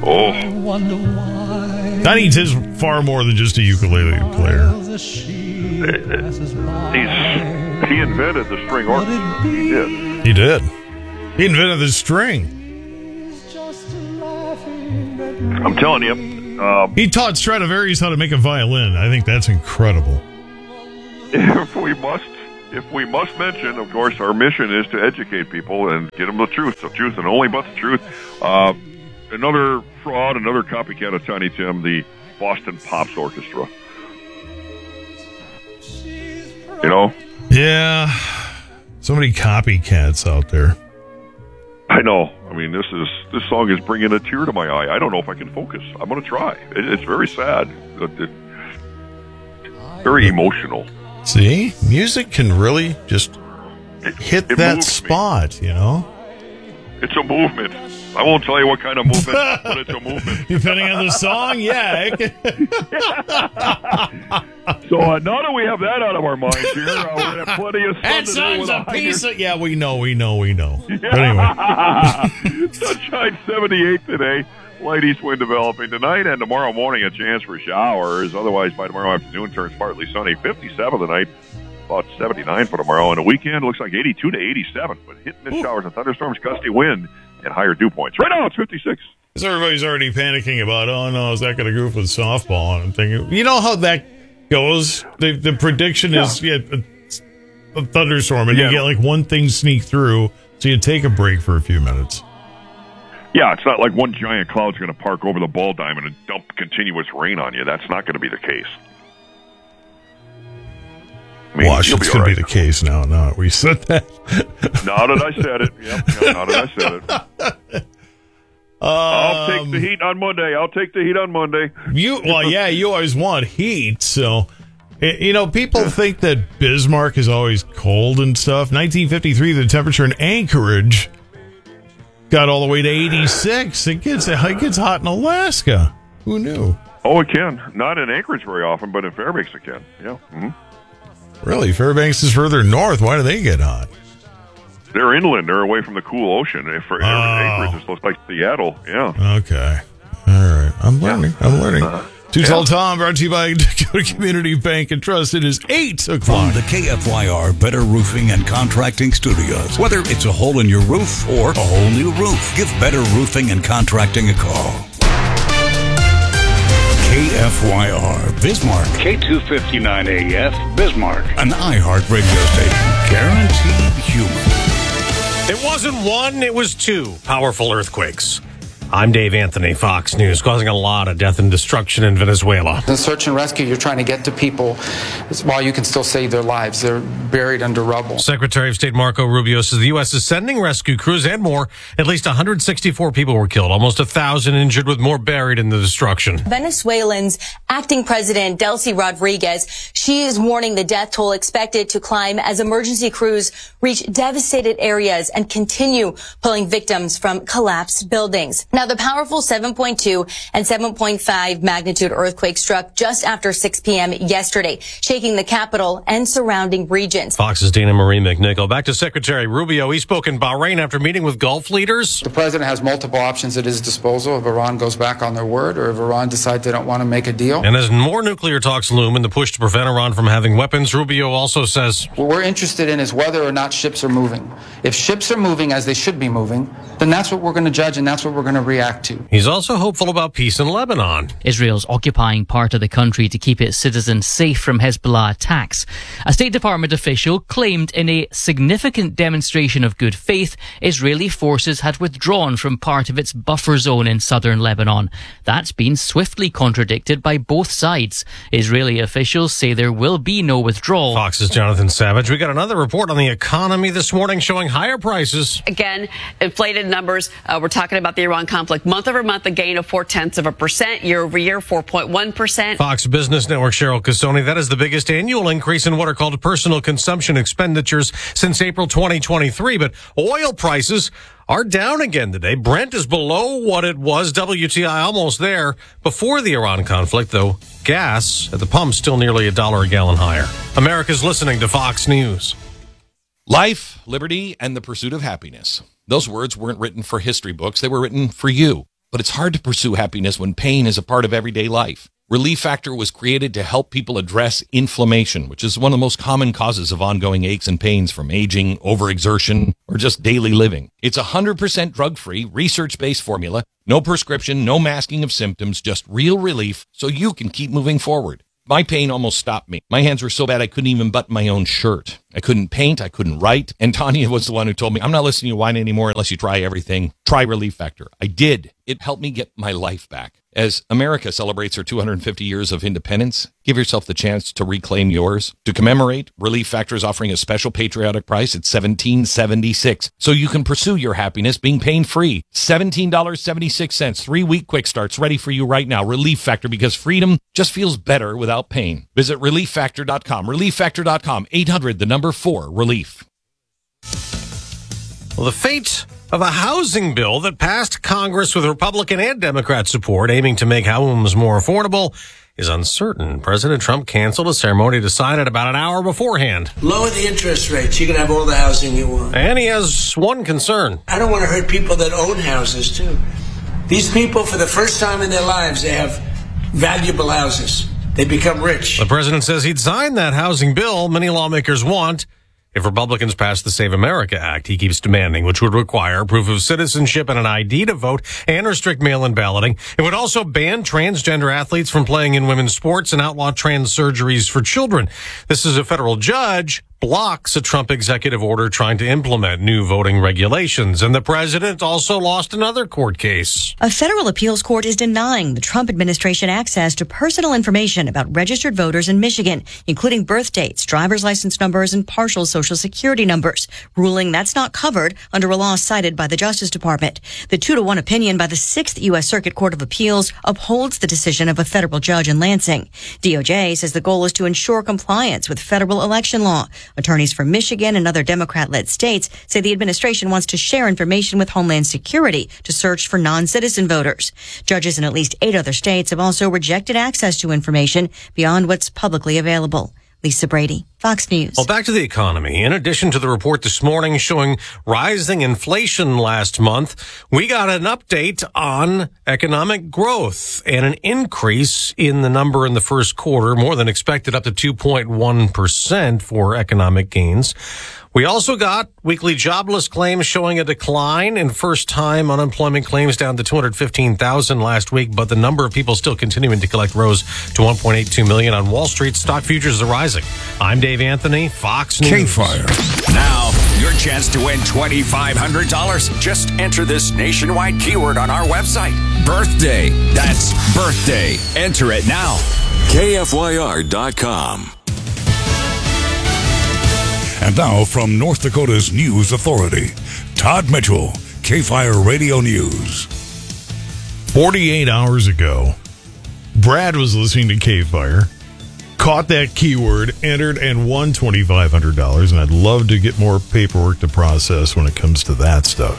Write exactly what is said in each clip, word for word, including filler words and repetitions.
Oh. Donnie is far more than just a ukulele player. He's, he invented the string orchestra. He did. He did. He invented the string. I'm telling you. Um, he taught Stradivarius how to make a violin. I think that's incredible. If we must, if we must mention, of course, our mission is to educate people and get them the truth, the truth and only but the truth. Uh, another fraud, another copycat of Tiny Tim, the Boston Pops Orchestra. You know? Yeah. So many copycats out there. I know. I mean, this is this song is bringing a tear to my eye. I don't know if I can focus. I'm going to try. It, it's very sad. It, it, very emotional. See? Music can really just it, hit it that spot, me. You know? It's a movement. I won't tell you what kind of movement, but it's a movement. Depending on the song, yeah. So uh, now that we have that out of our minds here, uh, we're going to have plenty of fun that to song's do a with piece of... Yeah, we know, we know, we know. Yeah. But anyway. Sunshine seventy-eight today. Light east wind developing tonight, and tomorrow morning a chance for showers. Otherwise, by tomorrow afternoon, turns partly sunny. fifty-seven tonight, about seventy-nine for tomorrow. And the weekend looks like eighty-two to eighty-seven, but hit and miss showers and thunderstorms, gusty wind, and higher dew points. Right now, it's fifty-six. So everybody's already panicking about, oh, no, is that going to goof with softball? And I'm thinking, you know how that goes? The the prediction yeah. is yeah, a, a thunderstorm, and yeah. you get like one thing sneak through, so you take a break for a few minutes. Yeah, it's not like one giant cloud's going to park over the ball diamond and dump continuous rain on you. That's not going to be the case. I mean, Watch, it's going right. to be the case now. Now that we said that. Now that I said it. Yep, yep, now that I said it. Um, I'll take the heat on Monday. I'll take the heat on Monday. You Well, yeah, you always want heat. So, you know, people think that Bismarck is always cold and stuff. nineteen fifty-three, the temperature in Anchorage got all the way to eighty-six. It gets, it gets hot in Alaska. Who knew? Oh, it can. Not in Anchorage very often, but in Fairbanks it can. Yeah. Mm-hmm. Really? Fairbanks is further north. Why do they get hot? They're inland. They're away from the cool ocean. For oh. Anchorage, it's like Seattle. Yeah. Okay. All right. I'm learning. Yeah. I'm learning. Uh, Too Tall yeah. Tom, brought to you by Dakota Community Bank and Trust. It is eight o'clock. From the K F Y R Better Roofing and Contracting Studios. Whether it's a hole in your roof or a whole new roof, give Better Roofing and Contracting a call. K F Y R Bismarck. K two fifty-nine A F Bismarck. An iHeart radio station. Guaranteed humor. It wasn't one, it was two powerful earthquakes. I'm Dave Anthony, Fox News, causing a lot of death and destruction in Venezuela. The search and rescue, you're trying to get to people while you can still save their lives. They're buried under rubble. Secretary of State Marco Rubio says the U S is sending rescue crews and more. At least one hundred sixty-four people were killed, almost one thousand injured, with more buried in the destruction. Venezuelan's acting president, Delcy Rodriguez, she is warning the death toll expected to climb as emergency crews reach devastated areas and continue pulling victims from collapsed buildings. Now, the powerful seven point two and seven point five magnitude earthquake struck just after six p.m. yesterday, shaking the capital and surrounding regions. Fox's Dana Marie McNichol. Back to Secretary Rubio. He spoke in Bahrain after meeting with Gulf leaders. The president has multiple options at his disposal if Iran goes back on their word or if Iran decides they don't want to make a deal. And as more nuclear talks loom in the push to prevent Iran from having weapons, Rubio also says, what we're interested in is whether or not ships are moving. If ships are moving as they should be moving, then that's what we're going to judge and that's what we're going to react to. He's also hopeful about peace in Lebanon. Israel's occupying part of the country to keep its citizens safe from Hezbollah attacks. A State Department official claimed in a significant demonstration of good faith, Israeli forces had withdrawn from part of its buffer zone in southern Lebanon. That's been swiftly contradicted by both sides. Israeli officials say there will be no withdrawal. Fox's Jonathan Savage. We got another report on the economy this morning showing higher prices. Again, inflated numbers. Uh, we're talking about the Iran conflict. Month over month, a gain of four-tenths of a percent. Year over year, four point one percent. Fox Business Network Cheryl Casoni. That is the biggest annual increase in what are called personal consumption expenditures since April twenty twenty-three. But oil prices are down again today. Brent is below what it was. W T I almost there before the Iran conflict, though gas at the pump still nearly a dollar a gallon higher. America's listening to Fox News. Life, liberty, and the pursuit of happiness. Those words weren't written for history books. They were written for you. but it's hard to pursue happiness when pain is a part of everyday life. Relief Factor was created to help people address inflammation, which is one of the most common causes of ongoing aches and pains from aging, overexertion, or just daily living. It's a one hundred percent drug-free, research-based formula, no prescription, no masking of symptoms, just real relief so you can keep moving forward. My pain almost stopped me. My hands were so bad I couldn't even button my own shirt. I couldn't paint, I couldn't write, and Tanya was the one who told me, I'm not listening to you whine anymore unless you try everything. Try Relief Factor. I did. It helped me get my life back. As America celebrates her two hundred fifty years of independence, give yourself the chance to reclaim yours. To commemorate, Relief Factor is offering a special patriotic price at seventeen dollars and seventy-six cents, so you can pursue your happiness being pain-free. seventeen dollars and seventy-six cents, three-week quick starts ready for you right now. Relief Factor, because freedom just feels better without pain. Visit relief factor dot com. relief factor dot com. eight hundred, the number four, relief. Well, the fate of a housing bill that passed Congress with Republican and Democrat support, aiming to make homes more affordable, is uncertain. President Trump canceled a ceremony decided about an hour beforehand. Lower the interest rates. You can have all the housing you want. And he has one concern. I don't want to hurt people that own houses, too. These people, for the first time in their lives, they have valuable houses. They become rich. The president says he'd sign that housing bill many lawmakers want if Republicans pass the Save America Act he keeps demanding, which would require proof of citizenship and an I D to vote and restrict mail-in balloting. It would also ban transgender athletes from playing in women's sports and outlaw trans surgeries for children. This is a federal judge blocks a Trump executive order trying to implement new voting regulations. And the president also lost another court case. A federal appeals court is denying the Trump administration access to personal information about registered voters in Michigan, including birth dates, driver's license numbers, and partial social security numbers, ruling that's not covered under a law cited by the Justice Department. The two to one opinion by the Sixth U S Circuit Court of Appeals upholds the decision of a federal judge in Lansing. D O J says the goal is to ensure compliance with federal election law. Attorneys from Michigan and other Democrat-led states say the administration wants to share information with Homeland Security to search for non-citizen voters. Judges in at least eight other states have also rejected access to information beyond what's publicly available. Lisa Brady, Fox News. Well, back to the economy. In addition to the report this morning showing rising inflation last month, we got an update on economic growth and an increase in the number in the first quarter, more than expected, up to two point one percent for economic gains. We also got weekly jobless claims showing a decline in first-time unemployment claims down to two hundred fifteen thousand last week, but the number of people still continuing to collect rose to one point eight two million. On Wall Street, stock futures are rising. I'm Dave Anthony, Fox News. K-Fire. Now, your chance to win two thousand five hundred dollars. Just enter this nationwide keyword on our website. Birthday. That's birthday. Enter it now. K F Y R dot com. And now from North Dakota's News Authority, Todd Mitchell, K-Fire Radio News. forty-eight hours ago, Brad was listening to K-Fire, caught that keyword, entered, and won two thousand five hundred dollars, and I'd love to get more paperwork to process when it comes to that stuff.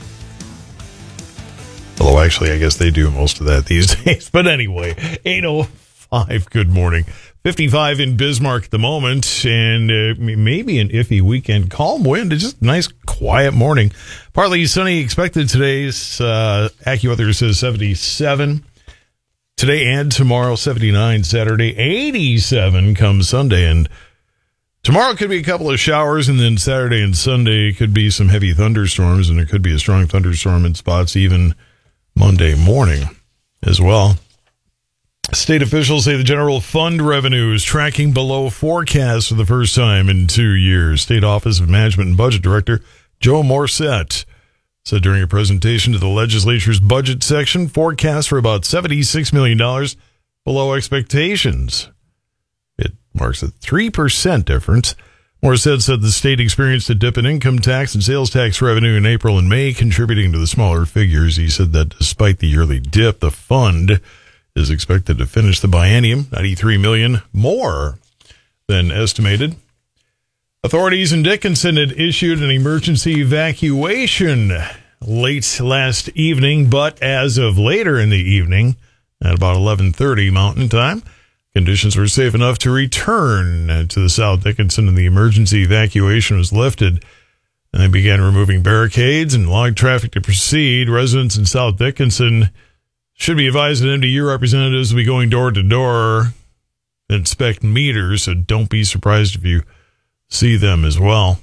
Although, actually, I guess they do most of that these days. But anyway, eight oh five, good morning. fifty-five in Bismarck at the moment, and uh, maybe an iffy weekend. Calm wind, it's just a nice, quiet morning. Partly sunny expected today's. Uh, AccuWeather says seventy-seven. Today and tomorrow, seventy-nine. Saturday, eighty-seven come Sunday. And tomorrow could be a couple of showers, and then Saturday and Sunday could be some heavy thunderstorms, and there could be a strong thunderstorm in spots even Monday morning as well. State officials say the general fund revenue is tracking below forecast for the first time in two years. State Office of Management and Budget Director Joe Morset said during a presentation to the legislature's budget section, forecasts for about seventy-six million dollars below expectations. It marks a three percent difference. Morset said the state experienced a dip in income tax and sales tax revenue in April and May, contributing to the smaller figures. He said that despite the yearly dip, the fund is expected to finish the biennium ninety-three million dollars more than estimated. Authorities in Dickinson had issued an emergency evacuation late last evening, but as of later in the evening, at about eleven thirty Mountain Time, conditions were safe enough to return to the South Dickinson, and the emergency evacuation was lifted. And they began removing barricades and allowing traffic to proceed. Residents in South Dickinson should be advised that M D U representatives will be going door to door to inspect meters, so don't be surprised if you see them as well.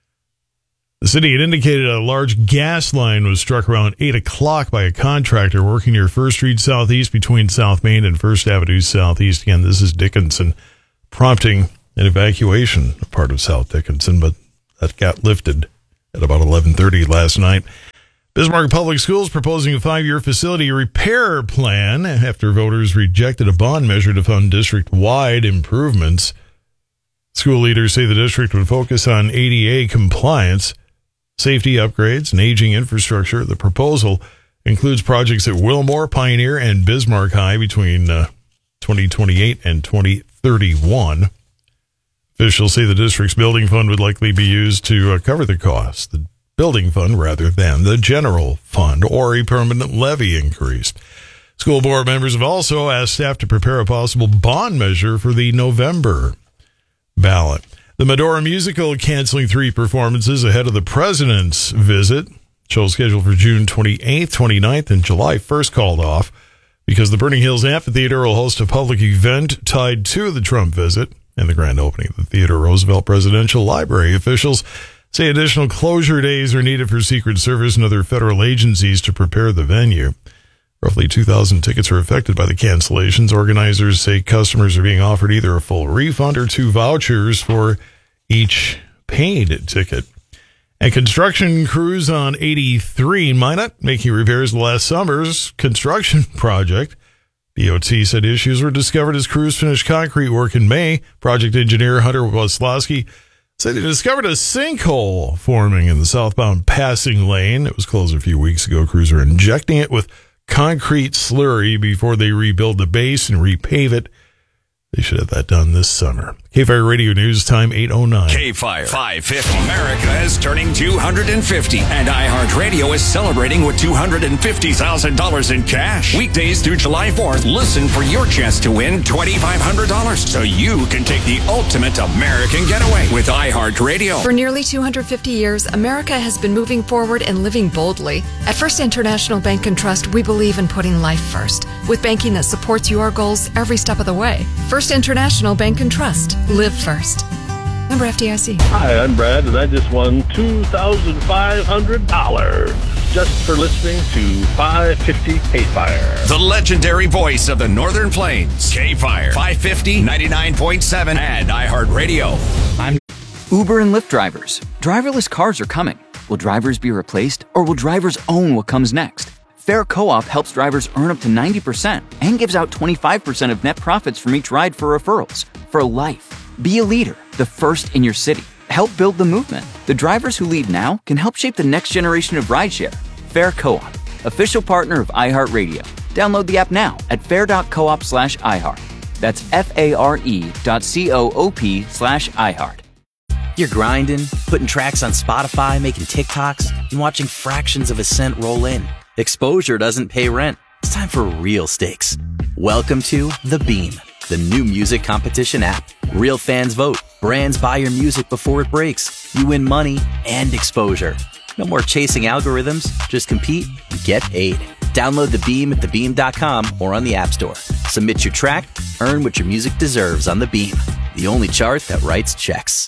The city had indicated a large gas line was struck around eight o'clock by a contractor working near First Street Southeast between South Main and First Avenue Southeast. Again, this is Dickinson, prompting an evacuation of part of South Dickinson, but that got lifted at about eleven thirty last night. Bismarck Public Schools proposing a five-year facility repair plan after voters rejected a bond measure to fund district-wide improvements. School leaders say the district would focus on A D A compliance, safety upgrades, and aging infrastructure. The proposal includes projects at Wilmore, Pioneer, and Bismarck High between uh, twenty twenty-eight and twenty thirty-one. Officials say the district's building fund would likely be used to uh, cover the cost, the building fund rather than the general fund or a permanent levy increase. School board members have also asked staff to prepare a possible bond measure for the November ballot. The Medora Musical canceling three performances ahead of the president's visit. Show scheduled for June twenty-eighth, twenty-ninth, and July first called off because the Burning Hills Amphitheater will host a public event tied to the Trump visit and the grand opening of the Theodore Roosevelt Presidential Library. Officials say additional closure days are needed for Secret Service and other federal agencies to prepare the venue. Roughly two thousand tickets are affected by the cancellations. Organizers say customers are being offered either a full refund or two vouchers for each paid ticket. And construction crews on eighty-three in Minot making repairs the last summer's construction project. D O T said issues were discovered as crews finished concrete work in May. Project engineer Hunter Waslowski said they discovered a sinkhole forming in the southbound passing lane. It was closed a few weeks ago. Crews are injecting it with concrete slurry before they rebuild the base and repave it. They should have that done this summer. K-Fire Radio News time eight oh nine. K-Fire five fifty. America is turning two hundred fifty, and iHeartRadio is celebrating with two hundred fifty thousand dollars in cash. Weekdays through July fourth, listen for your chance to win twenty-five hundred dollars so you can take the ultimate American getaway with iHeartRadio. For nearly two hundred fifty years, America has been moving forward and living boldly. At First International Bank and Trust, we believe in putting life first, with banking that supports your goals every step of the way. First International Bank and Trust. Live first. Member F D I C. Hi, I'm Brad, and I just won two thousand five hundred dollars just for listening to five fifty K-Fire. The legendary voice of the Northern Plains. K-Fire five fifty, ninety-nine point seven, and iHeartRadio. I'm Uber and Lyft drivers. Driverless cars are coming. Will drivers be replaced, or will drivers own what comes next? Fair Co-op helps drivers earn up to ninety percent and gives out twenty-five percent of net profits from each ride for referrals. For life. Be a leader, the first in your city. Help build the movement. The drivers who lead now can help shape the next generation of rideshare. Fair Co-op, official partner of iHeartRadio. Download the app now at fair.coop slash iHeart. That's F-A-R-E dot C-O-O-P slash iHeart. You're grinding, putting tracks on Spotify, making TikToks, and watching fractions of a cent roll in. Exposure doesn't pay rent. It's time for real stakes. Welcome to The Beam, the new music competition app. Real fans vote. Brands buy your music before it breaks. You win money and exposure. No more chasing algorithms. Just compete and get paid. Download The Beam at the beam dot com or on the App Store. Submit your track. Earn what your music deserves on The Beam, the only chart that writes checks.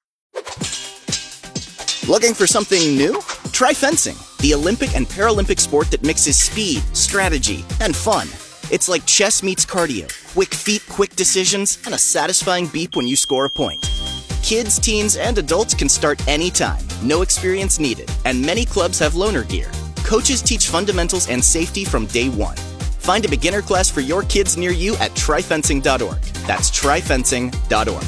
Looking for something new? Try fencing, the Olympic and Paralympic sport that mixes speed, strategy, and fun. It's like chess meets cardio. Quick feet, quick decisions, and a satisfying beep when you score a point. Kids, teens, and adults can start anytime. No experience needed. And many clubs have loaner gear. Coaches teach fundamentals and safety from day one. Find a beginner class for your kids near you at try fencing dot org. That's try fencing dot org.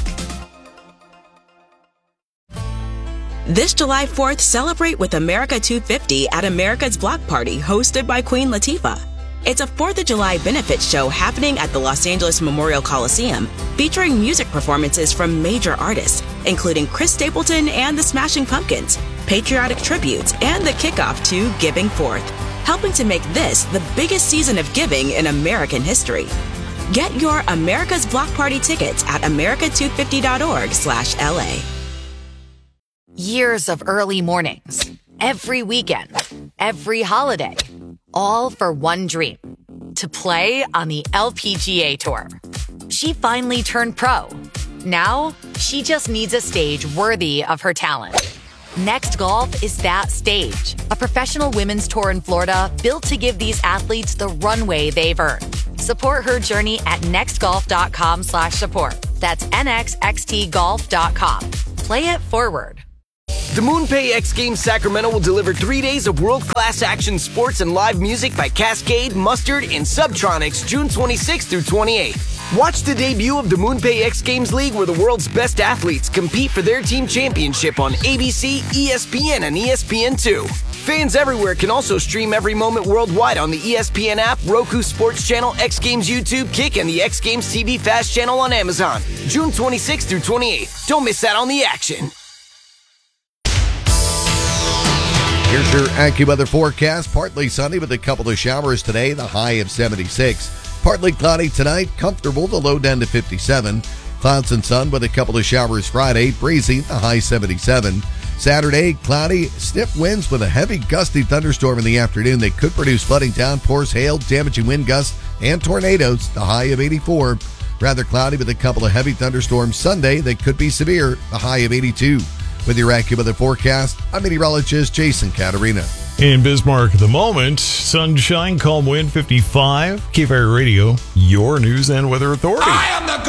This July fourth, celebrate with America two fifty at America's Block Party, hosted by Queen Latifah. It's a fourth of July benefit show happening at the Los Angeles Memorial Coliseum, featuring music performances from major artists, including Chris Stapleton and the Smashing Pumpkins, patriotic tributes, and the kickoff to Giving Forth, helping to make this the biggest season of giving in American history. Get your America's Block Party tickets at america two fifty dot org slash L A. Years of early mornings, every weekend, every holiday, all for one dream, to play on the L P G A Tour. She finally turned pro. Now, she just needs a stage worthy of her talent. Next Golf is that stage, a professional women's tour in Florida built to give these athletes the runway they've earned. Support her journey at nextgolf.com slash support. That's N X X T golf dot com. Play it forward. The MoonPay X Games Sacramento will deliver three days of world-class action sports and live music by Cascade, Mustard, and Subtronics June twenty-sixth through twenty-eighth. Watch the debut of the MoonPay X Games League, where the world's best athletes compete for their team championship on A B C, E S P N, and E S P N two. Fans everywhere can also stream every moment worldwide on the E S P N app, Roku Sports Channel, X Games YouTube, Kick, and the X Games T V Fast Channel on Amazon. June twenty-sixth through twenty-eighth. Don't miss out on the action. Here's your AccuWeather forecast. Partly sunny with a couple of showers today, the high of seventy-six. Partly cloudy tonight, comfortable, the low down to fifty-seven. Clouds and sun with a couple of showers Friday, breezy, the high seventy-seven. Saturday, cloudy, stiff winds with a heavy gusty thunderstorm in the afternoon that could produce flooding downpours, hail, damaging wind gusts, and tornadoes, the high of eighty-four. Rather cloudy with a couple of heavy thunderstorms Sunday that could be severe, the high of eighty-two. With your AccuWeather forecast, I'm meteorologist Jason Caterina. In Bismarck at the moment, sunshine, calm wind, fifty-five. K F I R Radio, your news and weather authority. I am the